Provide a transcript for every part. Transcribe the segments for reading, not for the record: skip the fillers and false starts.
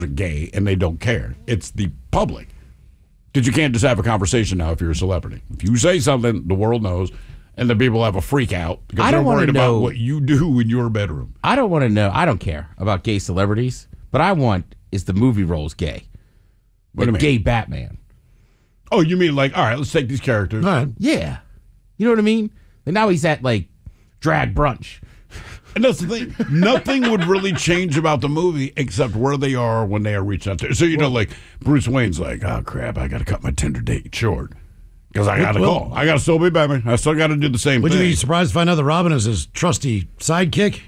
gay and they don't care. It's the public. Because you can't just have a conversation now if you're a celebrity. If you say something, the world knows, and the people have a freak out because they're worried about what you do in your bedroom. I don't want to know. I don't care about gay celebrities. What I want is the movie roles gay. What do you mean? Gay Batman. Oh, you mean like, all right, let's take these characters. All right. Yeah. You know what I mean? And now he's at, like, drag brunch. And that's the thing. Nothing would really change about the movie except where they are when they are reaching out there. So, like, Bruce Wayne's like, oh, crap, I got to cut my Tinder date short. Because I got to call. I got to still be Batman. I still got to do the same thing. Would you be surprised to find out that Robin is his trusty sidekick?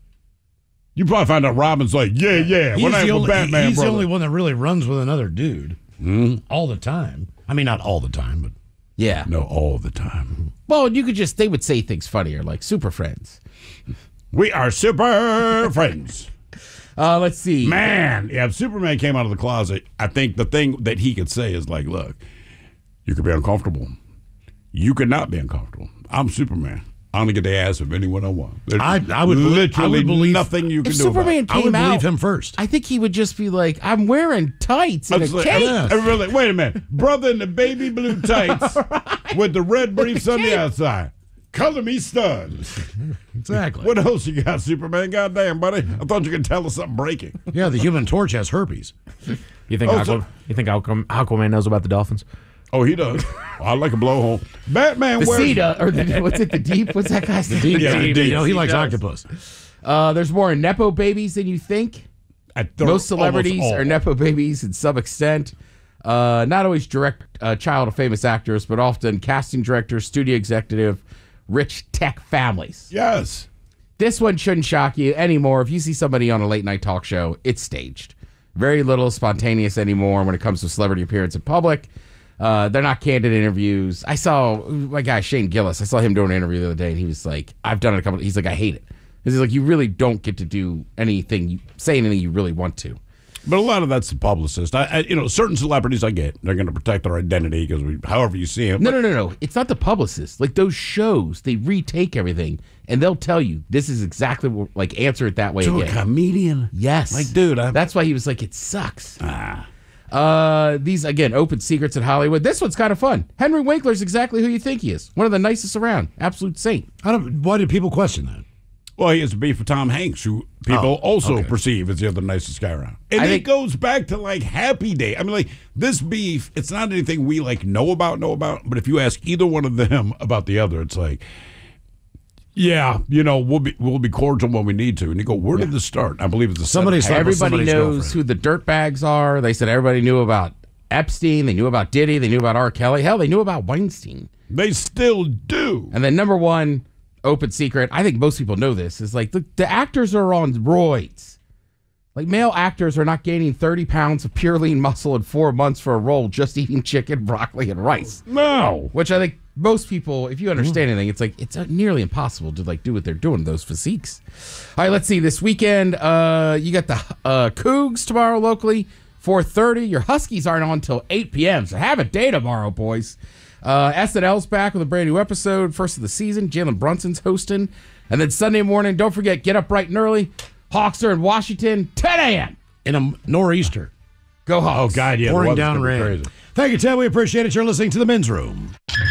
You probably find out Robin's like, yeah. He's the Batman, only one that really runs with another dude all the time. I mean, not all the time, but yeah, no, all the time. Well, they would say things funnier, like super friends. We are super friends. Let's see, man. Yeah, if Superman came out of the closet, I think the thing that he could say is like, look, you could be uncomfortable, you could not be uncomfortable. I'm Superman. I'm gonna get the ass of anyone I want. I would believe nothing you can if do. Superman about it. came I would out, believe him first. I think he would just be like, "I'm wearing tights and a cape." Everybody, wait a minute, brother in the baby blue tights with the red briefs on the outside. Color me stunned. Exactly. What else you got, Superman? Goddamn, buddy! I thought you could tell us something breaking. Yeah, the Human Torch has herpes. You think Aquaman knows about the dolphins? Oh, he does. I like a blowhole. Batman the wears... Ceta, or what's it, the Deep? What's that guy's name? The Deep. Yeah, the Deep. He likes octopus. There's more Nepo babies than you think. Most celebrities are Nepo babies in some extent. Not always direct child of famous actors, but often casting directors, studio executive, rich tech families. Yes. This one shouldn't shock you anymore. If you see somebody on a late night talk show, it's staged. Very little spontaneous anymore when it comes to celebrity appearance in public. They're not candid interviews. I saw my guy Shane Gillis. I saw him doing an interview the other day, and he was like, "I've done it a couple." He's like, "I hate it." He's like, "You really don't get to do anything, say anything you really want to." But a lot of that's the publicist. Certain celebrities I get, they're going to protect their identity because however you see them. No. It's not the publicist. Like those shows, they retake everything, and they'll tell you this is exactly what, like, answer it that way to again. A comedian. Yes. Like, dude. That's why he was like, it sucks. These, again, open secrets in Hollywood. This one's kind of fun. Henry Winkler's exactly who you think he is. One of the nicest around. Absolute saint. Why did people question that? Well, he has to beef with Tom Hanks, who people also perceive as the other nicest guy around. And it goes back to, like, Happy Day. I mean, like, this beef, it's not anything we, like, know about, but if you ask either one of them about the other, it's like, yeah, we'll be cordial when we need to. And you go, where did this start? I believe it's everybody knows who the dirtbags are. They said everybody knew about Epstein. They knew about Diddy. They knew about R. Kelly. Hell, they knew about Weinstein. They still do. And then number one, open secret, I think most people know this, is like the actors are on roids. Like, male actors are not gaining 30 pounds of pure lean muscle in 4 months for a role just eating chicken, broccoli, and rice. No. Which I think most people, if you understand anything, it's like it's nearly impossible to like do what they're doing, those physiques. All right, let's see. This weekend, you got the Cougs tomorrow locally, 4:30. Your Huskies aren't on until 8 p.m., so have a day tomorrow, boys. SNL's back with a brand new episode, first of the season. Jalen Brunson's hosting. And then Sunday morning, don't forget, get up bright and early. Hawks are in Washington, 10 a.m. in a nor'easter. Go Hawks. Oh, God, yeah. Pouring down rain. Crazy. Thank you, Ted. We appreciate it. You're listening to The Men's Room.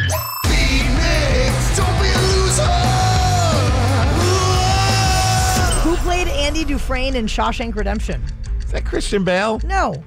Who played Andy Dufresne in Shawshank Redemption? Is that Christian Bale? No.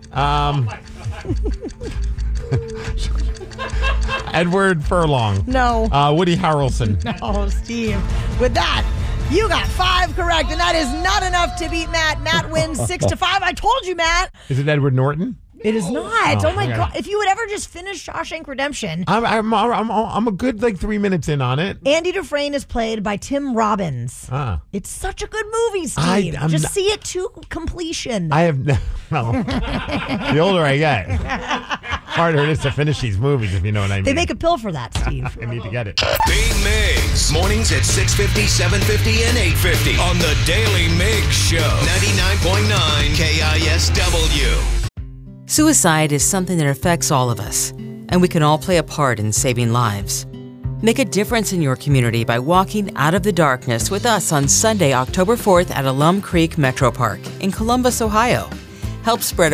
Edward Furlong. No. Woody Harrelson. No, Steve. With that, you got 5 correct, and that is not enough to beat Matt. Matt wins 6-5. I told you, Matt. Is it Edward Norton? It is not. Oh my God. If you would ever just finish Shawshank Redemption. I'm a good 3 minutes in on it. Andy Dufresne is played by Tim Robbins. It's such a good movie, Steve. Just see it to completion. I have well, the older I get, harder it is to finish these movies, if you know what I mean. They make a pill for that, Steve. I need to get it. Big Migs. Mornings at 6:50, 7:50, and 8:50 on the Daily Migs Show. 99.9 KISW. Suicide is something that affects all of us, and we can all play a part in saving lives. Make a difference in your community by walking out of the darkness with us on Sunday, October 4th at Alum Creek Metro Park in Columbus, Ohio. help spread